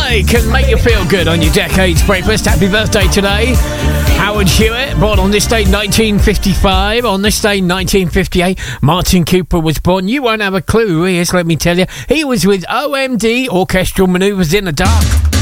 Coldplay can make you feel good on your Decades breakfast. Happy birthday today, Howard Hewitt, born on this day 1955. On this day 1958, Martin Cooper was born. You won't have a clue who he is, let me tell you. He was with OMD, Orchestral Manoeuvres in the Dark.